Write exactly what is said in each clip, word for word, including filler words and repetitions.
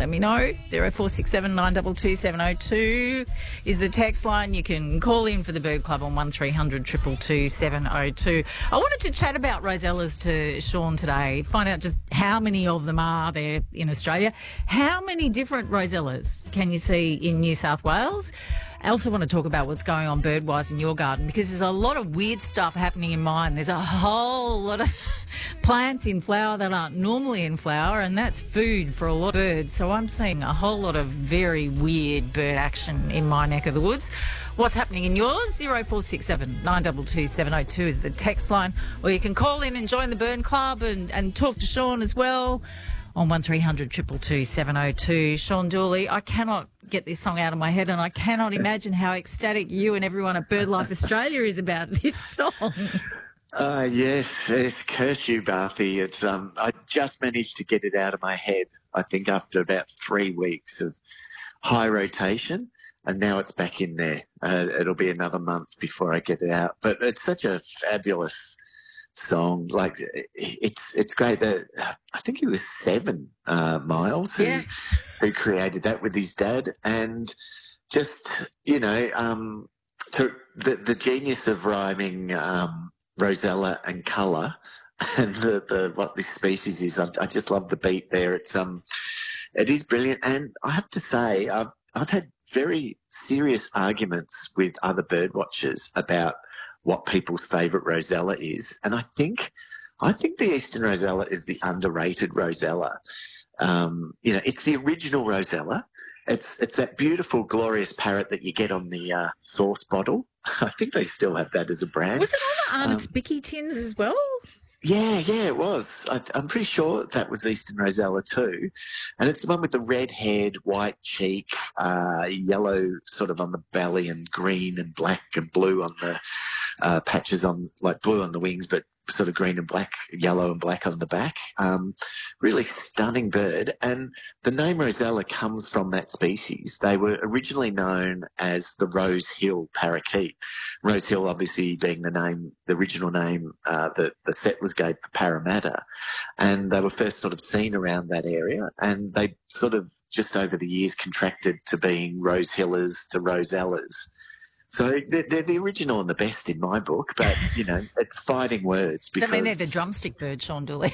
let me know. zero four six seven nine two two seven oh two is the text line. You can call in for the Bird Club on one three hundred two two two seven oh two. I wanted to chat about rosellas to Sean today, find out just how many of them are there in Australia. How many different rosellas can you see in New South Wales? I also want to talk about what's going on bird-wise in your garden, because there's a lot of weird stuff happening in mine. There's a whole lot of plants in flower that aren't normally in flower, and that's food for a lot of birds. So I'm seeing a whole lot of very weird bird action in my neck of the woods. What's happening in yours? zero four six seven nine two two seven oh two is the text line, or you can call in and join the Bird Club and, and talk to Sean as well on one three hundred two two two seven oh two. Sean Dooley, I cannot get this song out of my head, and I cannot imagine how ecstatic you and everyone at BirdLife Australia is about this song. Uh, yes, yes, curse you, Barthy. It's um, I just managed to get it out of my head, I think, after about three weeks of high rotation, and now it's back in there. Uh, it'll be another month before I get it out. But it's such a fabulous song. Like, it's it's great that I think he was seven, uh, Miles, who, yeah. who created that with his dad, and just, you know, um, to the the genius of rhyming um, rosella and colour, and the, the what this species is. I, I just love the beat there. It's um, it is brilliant, and I have to say, I've I've had very serious arguments with other bird watchers about what people's favourite rosella is, and I think I think the Eastern rosella is the underrated rosella. Um, you know, it's the original rosella. It's it's that beautiful, glorious parrot that you get on the uh, sauce bottle. I think they still have that as a brand. Was it on the Arnott's Um, Bicky tins as well? Yeah, yeah, it was. I, I'm pretty sure that was Eastern rosella too. And it's the one with the red head, white cheek, uh, yellow sort of on the belly, and green and black and blue on the uh, patches on, like blue on the wings, but sort of green and black, yellow and black on the back. Um, really stunning bird. And the name rosella comes from that species. They were originally known as the Rose Hill parakeet. Rose Hill obviously being the name, the original name uh, that the settlers gave for Parramatta. And they were first sort of seen around that area, and they sort of just over the years contracted to being Rose Hillers to Rosellas. So they're, they're the original and the best in my book, but, you know, it's fighting words. Because I mean, they're the drumstick bird, Sean Dooley.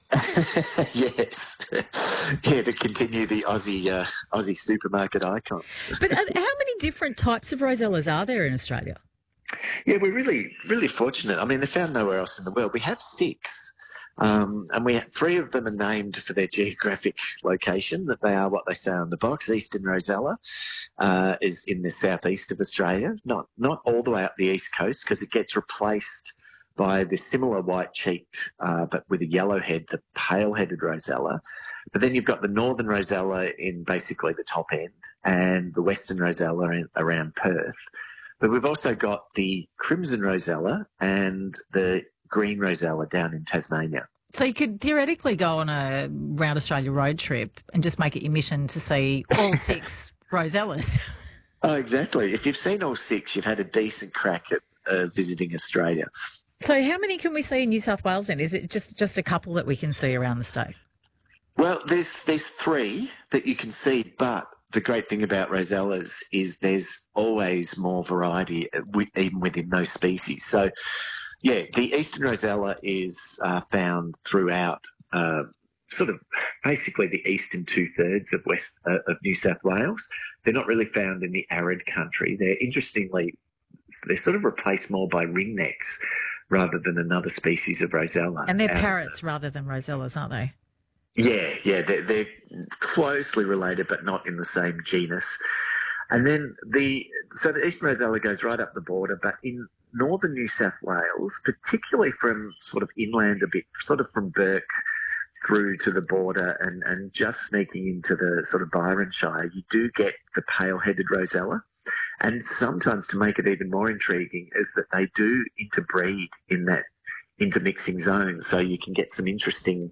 Yes. Yeah, to continue the Aussie uh, Aussie supermarket icons. But uh, how many different types of rosellas are there in Australia? Yeah, we're really, really fortunate. I mean, they're found nowhere else in the world. We have six. Um, and we have, three of them are named for their geographic location, that they are what they say on the box. Eastern rosella uh, is in the southeast of Australia, not not all the way up the east coast, because it gets replaced by the similar white-cheeked uh, but with a yellow head, the pale-headed rosella. But then you've got the northern rosella in basically the top end, and the western rosella in, around Perth. But we've also got the crimson rosella and the green rosella down in Tasmania. So you could theoretically go on a round Australia road trip and just make it your mission to see all six rosellas. Oh, exactly. If you've seen all six, you've had a decent crack at uh, visiting Australia. So how many can we see in New South Wales then? Is it just, just a couple that we can see around the state? Well, there's there's three that you can see, but the great thing about rosellas is there's always more variety even within those species. So, yeah, the Eastern rosella is uh, found throughout uh, sort of basically the eastern two-thirds of west uh, of New South Wales. They're not really found in the arid country. They're interestingly, they're sort of replaced more by ringnecks rather than another species of rosella. And they're um, parrots rather than rosellas, aren't they? Yeah, yeah, they're, they're closely related but not in the same genus. And then the, so the Eastern rosella goes right up the border, but in northern New South Wales, particularly from sort of inland a bit, sort of from Burke through to the border and, and just sneaking into the sort of Byron Shire, you do get the pale-headed rosella. And sometimes, to make it even more intriguing, is that they do interbreed in that intermixing zone. So you can get some interesting,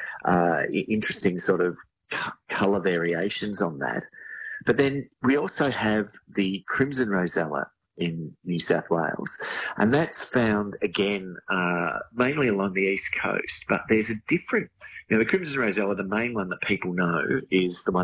uh, interesting sort of colour variations on that. But then we also have the crimson rosella in New South Wales, and that's found again uh, mainly along the east coast. But there's a different, you know, the crimson rosella, the main one that people know, is the one